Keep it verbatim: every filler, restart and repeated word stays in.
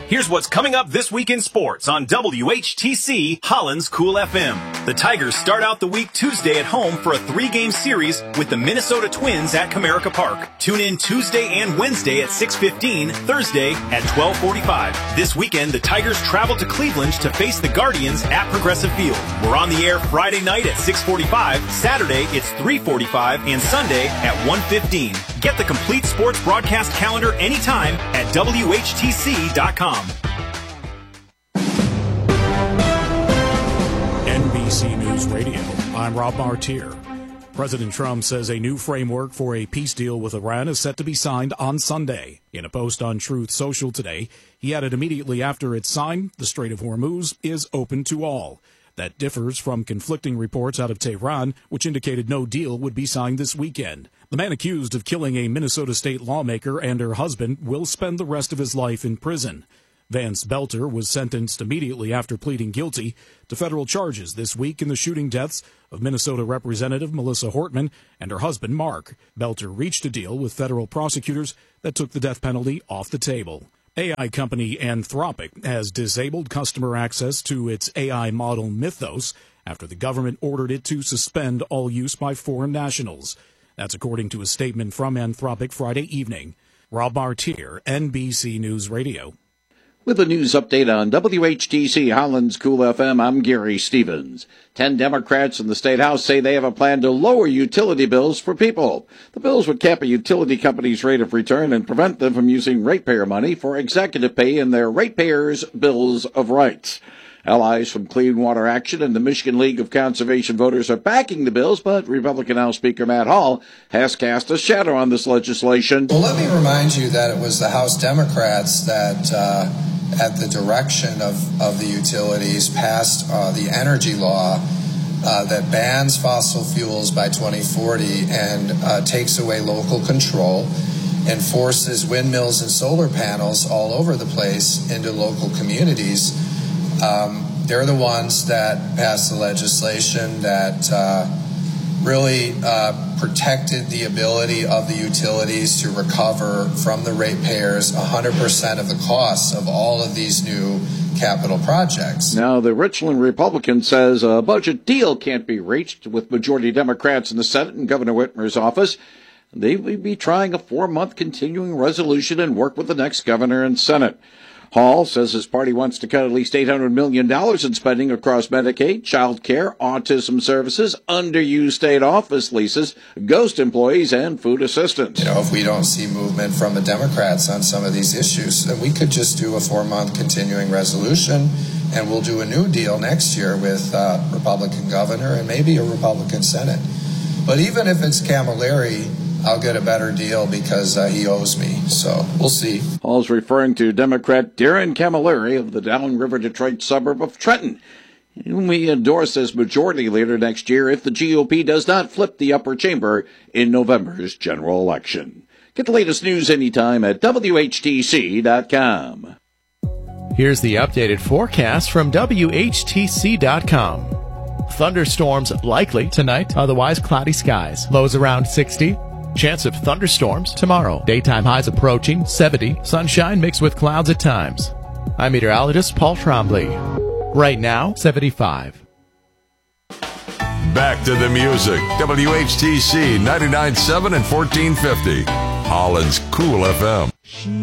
Here's what's coming up this week in sports on W H T C Holland's Cool F M. The Tigers start out the week Tuesday at home for a three-game series with the Minnesota Twins at Comerica Park. Tune in Tuesday and Wednesday at six fifteen, Thursday at twelve forty-five. This weekend, the Tigers travel to Cleveland to face the Guardians at Progressive Field. We're on the air Friday night at six forty-five, Saturday it's three forty-five, and Sunday at one fifteen. Get the complete sports broadcast calendar anytime at W H T C dot com. N B C News Radio, I'm Rob Martier. President Trump says a new framework for a peace deal with Iran is set to be signed on Sunday. In a post on Truth Social today, he added immediately after it's signed, the Strait of Hormuz is open to all. That differs from conflicting reports out of Tehran, which indicated no deal would be signed this weekend. The man accused of killing a Minnesota state lawmaker and her husband will spend the rest of his life in prison. Vance Belter was sentenced immediately after pleading guilty to federal charges this week in the shooting deaths of Minnesota Representative Melissa Hortman and her husband, Mark. Belter reached a deal with federal prosecutors that took the death penalty off the table. A I company Anthropic has disabled customer access to its A I model Mythos after the government ordered it to suspend all use by foreign nationals. That's according to a statement from Anthropic Friday evening. Rob Martier, N B C News Radio. With a news update on W H T C Holland's Cool F M, I'm Gary Stevens. Ten Democrats in the State House say they have a plan to lower utility bills for people. The bills would cap a utility company's rate of return and prevent them from using ratepayer money for executive pay in their ratepayers' bills of rights. Allies from Clean Water Action and the Michigan League of Conservation Voters are backing the bills, but Republican House Speaker Matt Hall has cast a shadow on this legislation. Well, let me remind you that it was the House Democrats that, uh, at the direction of, of the utilities, passed uh, the energy law uh, that bans fossil fuels by twenty forty and uh, takes away local control and forces windmills and solar panels all over the place into local communities. Um, they're the ones that passed the legislation that uh, really uh, protected the ability of the utilities to recover from the ratepayers one hundred percent of the costs of all of these new capital projects. Now, the Richland Republican says a budget deal can't be reached with majority Democrats in the Senate and Governor Whitmer's office. They will be trying a four-month continuing resolution and work with the next governor and Senate. Hall says his party wants to cut at least eight hundred million dollars in spending across Medicaid, child care, autism services, underused state office leases, ghost employees, and food assistance. You know, if we don't see movement from the Democrats on some of these issues, then we could just do a four-month continuing resolution, and we'll do a new deal next year with uh, Republican governor and maybe a Republican Senate. But even if it's Camilleri, I'll get a better deal because uh, he owes me. So we'll see. Hall's referring to Democrat Darren Camilleri of the downriver Detroit suburb of Trenton, whom we endorse as majority leader next year if the G O P does not flip the upper chamber in November's general election. Get the latest news anytime at W H T C dot com. Here's the updated forecast from W H T C dot com. Thunderstorms likely tonight, otherwise cloudy skies. Lows around sixty. Chance of thunderstorms tomorrow. Daytime highs approaching seventy. Sunshine mixed with clouds at times. I'm meteorologist Paul Trombley. Right now, seventy-five. Back to the music. W H T C ninety-nine point seven and fourteen fifty. Holland's Cool F M.